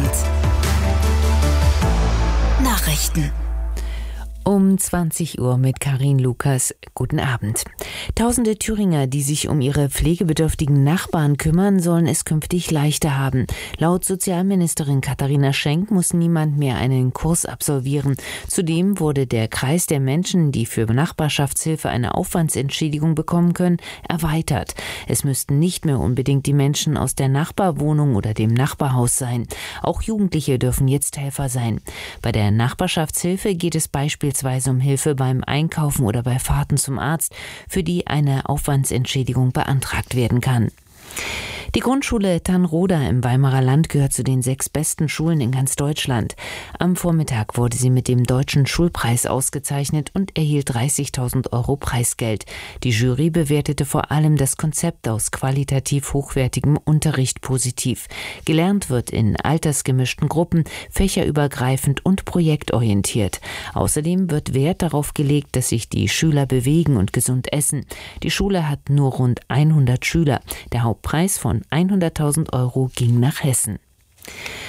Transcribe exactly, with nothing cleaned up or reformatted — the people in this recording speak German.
Abend. Nachrichten. Um zwanzig Uhr mit Karin Lukas. Guten Abend. Tausende Thüringer, die sich um ihre pflegebedürftigen Nachbarn kümmern, sollen es künftig leichter haben. Laut Sozialministerin Katharina Schenk muss niemand mehr einen Kurs absolvieren. Zudem wurde der Kreis der Menschen, die für Nachbarschaftshilfe eine Aufwandsentschädigung bekommen können, erweitert. Es müssten nicht mehr unbedingt die Menschen aus der Nachbarwohnung oder dem Nachbarhaus sein. Auch Jugendliche dürfen jetzt Helfer sein. Bei der Nachbarschaftshilfe geht es beispielsweise um Hilfe beim Einkaufen oder bei Fahrten zum Arzt, für die eine Aufwandsentschädigung beantragt werden kann. Die Grundschule Tannroda im Weimarer Land gehört zu den sechs besten Schulen in ganz Deutschland. Am Vormittag wurde sie mit dem Deutschen Schulpreis ausgezeichnet und erhielt dreißigtausend Euro Preisgeld. Die Jury bewertete vor allem das Konzept aus qualitativ hochwertigem Unterricht positiv. Gelernt wird in altersgemischten Gruppen, fächerübergreifend und projektorientiert. Außerdem wird Wert darauf gelegt, dass sich die Schüler bewegen und gesund essen. Die Schule hat nur rund hundert Schüler. Der Hauptpreis von hunderttausend Euro ging nach Hessen.